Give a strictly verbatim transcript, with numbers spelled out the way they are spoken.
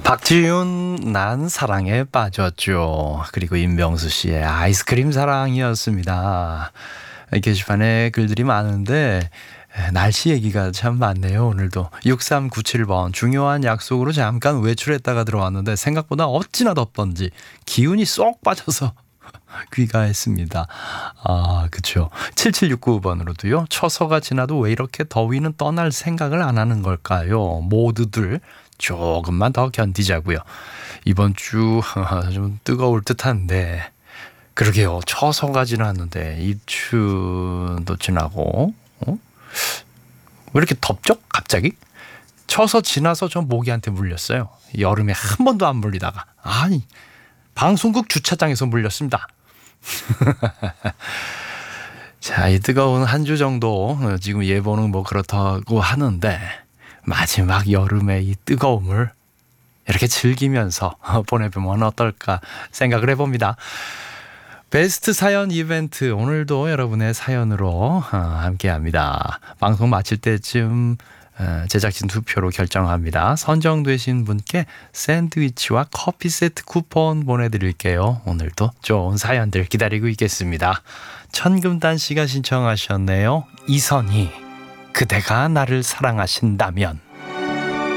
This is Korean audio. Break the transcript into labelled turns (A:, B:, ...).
A: 박지윤 난 사랑에 빠졌죠. 그리고 임병수 씨의 아이스크림 사랑이었습니다. 게시판에 글들이 많은데 날씨 얘기가 참 많네요. 오늘도 육삼구칠 번 중요한 약속으로 잠깐 외출했다가 들어왔는데 생각보다 어찌나 덥던지 기운이 쏙 빠져서 귀가했습니다. 아, 그렇죠. 칠칠육구 번으로도요. 처서가 지나도 왜 이렇게 더위는 떠날 생각을 안 하는 걸까요? 모두들 조금만 더 견디자고요. 이번 주 좀 뜨거울 듯한데 그러게요. 처서가 지났는데 입춘도 지나고 어? 왜 이렇게 덥죠? 갑자기? 처서 지나서 전 모기한테 물렸어요. 여름에 한 번도 안 물리다가 아니 방송국 주차장에서 물렸습니다. 자, 이 뜨거운 한 주 정도 지금 예보는 뭐 그렇다고 하는데 마지막 여름의 이 뜨거움을 이렇게 즐기면서 보내보면 어떨까 생각을 해봅니다. 베스트 사연 이벤트 오늘도 여러분의 사연으로 함께합니다. 방송 마칠 때쯤 제작진 투표로 결정합니다. 선정되신 분께 샌드위치와 커피 세트 쿠폰 보내드릴게요. 오늘도 좋은 사연들 기다리고 있겠습니다. 천금단 씨가 신청하셨네요. 이선희, 그대가 나를 사랑하신다면.